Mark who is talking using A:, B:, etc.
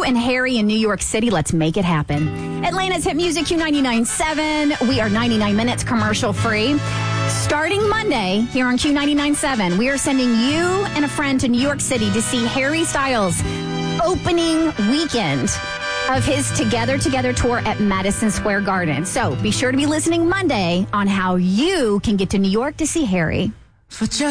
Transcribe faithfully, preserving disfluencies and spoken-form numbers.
A: you and Harry in New York City. Let's make it happen. Atlanta's Hit Music Q ninety-nine point seven. We are ninety-nine minutes commercial free. Starting Monday here on Q ninety-nine point seven, we are sending you and a friend to New York City to see Harry Styles' opening weekend of his Together Together tour at Madison Square Garden. So be sure to be listening Monday on how you can get to New York to see Harry.
B: For just